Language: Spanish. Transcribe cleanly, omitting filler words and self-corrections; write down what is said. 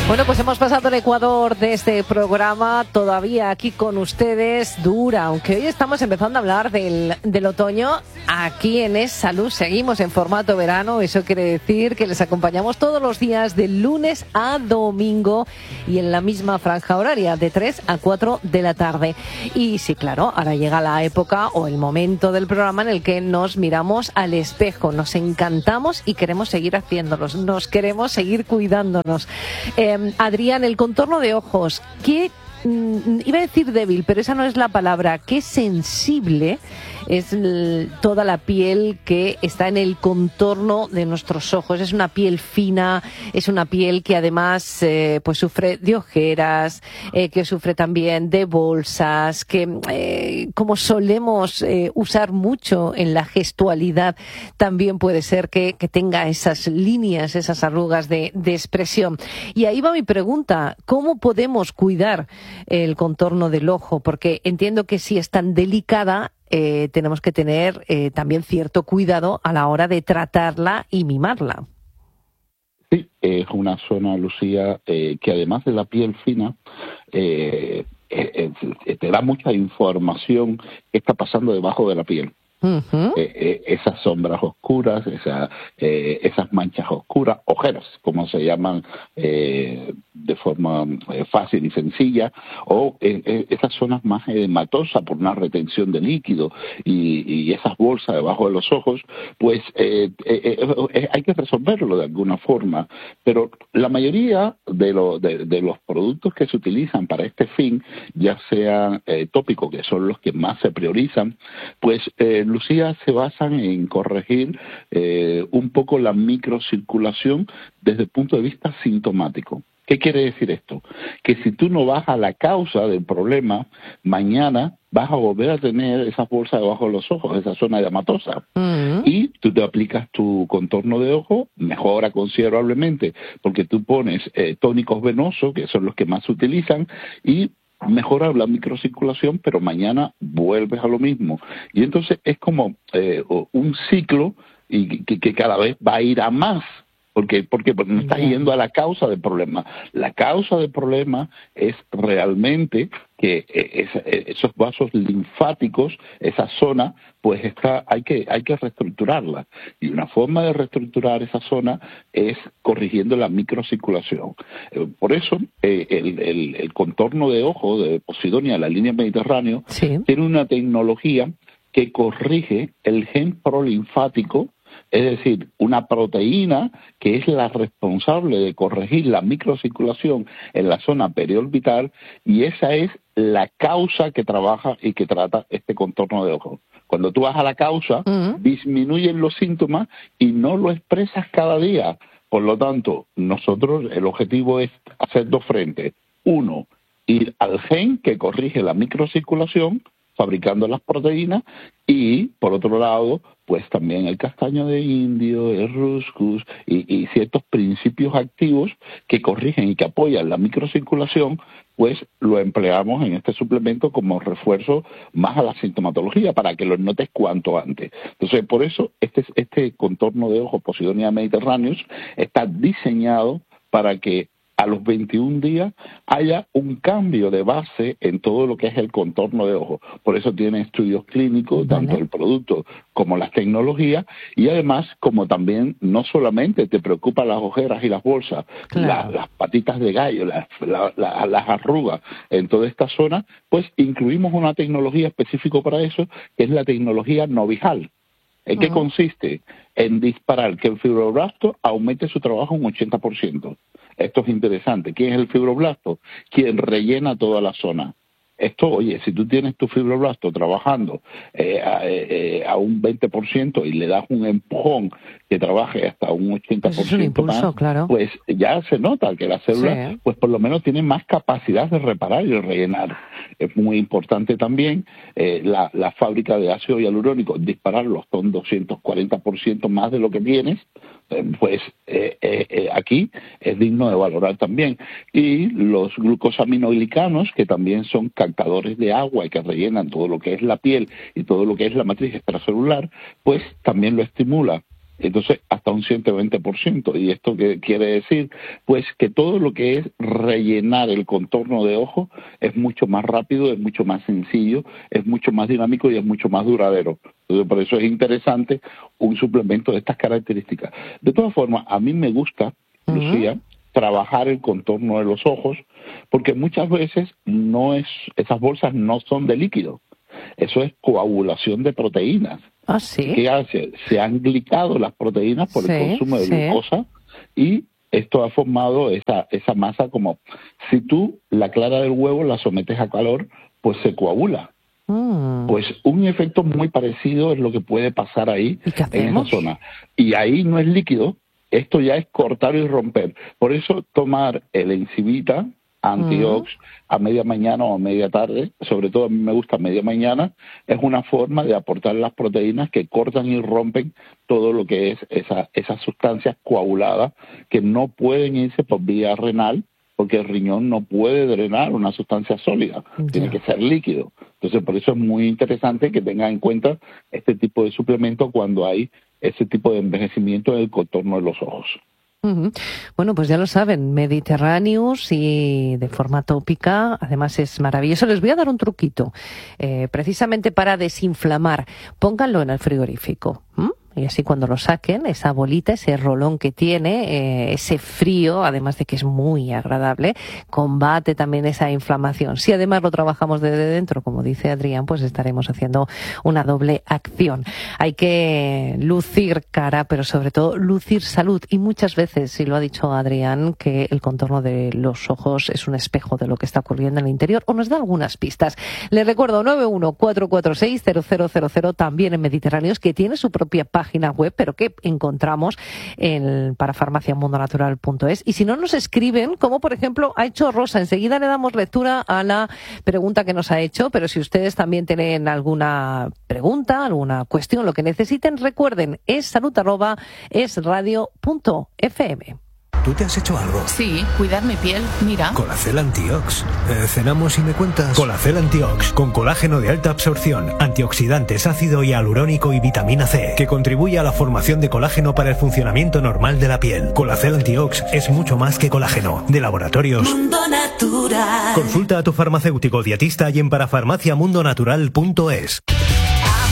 Bueno, pues hemos pasado el Ecuador de este programa, todavía aquí con ustedes, dura, aunque hoy estamos empezando a hablar del otoño. Aquí en Es Salud seguimos en formato verano, eso quiere decir que les acompañamos todos los días de lunes a domingo y en la misma franja horaria, de 3 a 4 de la tarde. Y sí, claro, ahora llega la época o el momento del programa en el que nos miramos al espejo, nos encantamos y queremos seguir haciéndolos, nos queremos seguir cuidándonos. Adrián, el contorno de ojos, qué iba a decir débil, pero esa no es la palabra, qué sensible es toda la piel que está en el contorno de nuestros ojos. Es una piel fina, es una piel que además pues sufre de ojeras, que sufre también de bolsas, que como solemos usar mucho en la gestualidad, también puede ser que tenga esas líneas, esas arrugas de expresión. Y ahí va mi pregunta, ¿cómo podemos cuidar el contorno del ojo? Porque entiendo que si es tan delicada, tenemos que tener también cierto cuidado a la hora de tratarla y mimarla. Sí, es una zona, Lucía, que además de la piel fina, te da mucha información que está pasando debajo de la piel. Uh-huh. Esas sombras oscuras, esas manchas oscuras, ojeras, como se llaman de forma fácil y sencilla, o esas zonas más hematosas por una retención de líquido y esas bolsas debajo de los ojos, pues hay que resolverlo de alguna forma. Pero la mayoría de los productos que se utilizan para este fin, ya sean tópicos, que son los que más se priorizan, pues Lucía, se basan en corregir un poco la microcirculación desde el punto de vista sintomático. ¿Qué quiere decir esto? Que si tú no vas a la causa del problema, mañana vas a volver a tener esas bolsas debajo de los ojos, esa zona edematosa. Uh-huh. Y tú te aplicas tu contorno de ojo, mejora considerablemente, porque tú pones tónicos venosos, que son los que más se utilizan, y mejora la microcirculación, pero mañana vuelves a lo mismo. Y entonces es como un ciclo y que cada vez va a ir a más. Porque no estás yendo a la causa del problema. La causa del problema es realmente que esos vasos linfáticos, esa zona, pues hay que reestructurarla. Y una forma de reestructurar esa zona es corrigiendo la microcirculación. Por eso el contorno de ojo de Posidonia, la línea Mediterráneo, sí, tiene una tecnología que corrige el gen prolinfático. Es decir, una proteína que es la responsable de corregir la microcirculación en la zona periorbital, y esa es la causa que trabaja y que trata este contorno de ojo. Cuando tú vas a la causa, disminuyen los síntomas y no lo expresas cada día. Por lo tanto, nosotros el objetivo es hacer dos frentes. Uno, ir al gen que corrige la microcirculación, fabricando las proteínas, y por otro lado, pues también el castaño de indio, el ruscus y ciertos principios activos que corrigen y que apoyan la microcirculación, pues lo empleamos en este suplemento como refuerzo más a la sintomatología para que lo notes cuanto antes. Entonces, por eso este contorno de ojo Posidonia mediterraneus está diseñado para que a los 21 días haya un cambio de base en todo lo que es el contorno de ojo. Por eso tiene estudios clínicos, tanto el producto como las tecnologías, y además, como también no solamente te preocupan las ojeras y las bolsas, claro, las patitas de gallo, las arrugas en toda esta zona, pues incluimos una tecnología específica para eso, que es la tecnología Novijal. ¿En qué consiste? En disparar que el fibroblasto aumente su trabajo un 80%. Esto es interesante. ¿Quién es el fibroblasto? Quien rellena toda la zona. Esto, oye, si tú tienes tu fibroblasto trabajando a un 20% y le das un empujón que trabaje hasta un 80% pues es un impulso, más, claro, pues ya se nota que la célula, sí, pues por lo menos tiene más capacidad de reparar y de rellenar. Es muy importante también la fábrica de ácido hialurónico, dispararlo hasta un 240% más de lo que tienes. Pues aquí es digno de valorar también. Y los glucosaminoglicanos, que también son captadores de agua y que rellenan todo lo que es la piel y todo lo que es la matriz extracelular, pues también lo estimula. entonces hasta un 120%. ¿Y esto qué quiere decir? Pues que todo lo que es rellenar el contorno de ojo es mucho más rápido, es mucho más sencillo, es mucho más dinámico y es mucho más duradero. Entonces, por eso es interesante un suplemento de estas características. De todas formas, a mí me gusta, Lucía, trabajar el contorno de los ojos, porque muchas veces esas bolsas no son de líquido. Eso es coagulación de proteínas. ¿Ah, sí? ¿Qué hace? Se han glicado las proteínas por el consumo de glucosa y esto ha formado esa masa como si tú la clara del huevo la sometes a calor, pues se coagula. Pues un efecto muy parecido es lo que puede pasar ahí en esa zona. Y ahí no es líquido, esto ya es cortar y romper. Por eso tomar el Encivita Antiox a media mañana o a media tarde, sobre todo a mí me gusta a media mañana, es una forma de aportar las proteínas que cortan y rompen todo lo que es esas sustancias coaguladas que no pueden irse por vía renal, porque el riñón no puede drenar una sustancia sólida, tiene que ser líquido. Entonces, por eso es muy interesante que tengan en cuenta este tipo de suplemento cuando hay ese tipo de envejecimiento en el contorno de los ojos. Bueno, pues ya lo saben, Mediterraneus y de forma tópica, además es maravilloso. Les voy a dar un truquito, precisamente para desinflamar. Pónganlo en el frigorífico. Y así cuando lo saquen, esa bolita, ese rolón que tiene, ese frío, además de que es muy agradable, combate también esa inflamación. Si además lo trabajamos desde dentro, como dice Adrián, pues estaremos haciendo una doble acción. Hay que lucir cara, pero sobre todo lucir salud. Y muchas veces, y lo ha dicho Adrián, que el contorno de los ojos es un espejo de lo que está ocurriendo en el interior, o nos da algunas pistas. Les recuerdo 914460000, también en Mediterráneos, que tiene su propia página web, pero que encontramos en parafarmaciamundonatural.es. Y si no nos escriben, como por ejemplo ha hecho Rosa, enseguida le damos lectura a la pregunta que nos ha hecho, pero si ustedes también tienen alguna pregunta, alguna cuestión, lo que necesiten, recuerden, es salud@esradio.fm. ¿Tú te has hecho algo? Sí, cuidar mi piel, mira. Colacel Antiox. Cenamos y me cuentas. Colacel Antiox, con colágeno de alta absorción, antioxidantes, ácido hialurónico y vitamina C, que contribuye a la formación de colágeno para el funcionamiento normal de la piel. Colacel Antiox es mucho más que colágeno. De Laboratorios Mundo Natural. Consulta a tu farmacéutico dietista y en parafarmaciamundonatural.es.